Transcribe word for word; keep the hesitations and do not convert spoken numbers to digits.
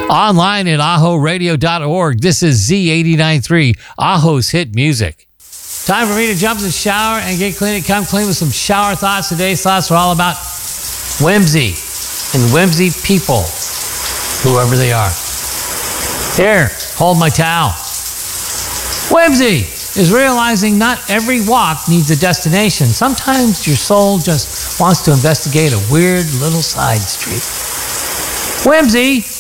Online at aho radio dot org. This is Z eighty-nine point three, Aho's hit music. Time for me to jump in the shower and get clean and come clean with some shower thoughts. Today's thoughts are all about whimsy and whimsy people, whoever they are. Here, hold my towel. Whimsy is realizing not every walk needs a destination. Sometimes your soul just wants to investigate a weird little side street. Whimsy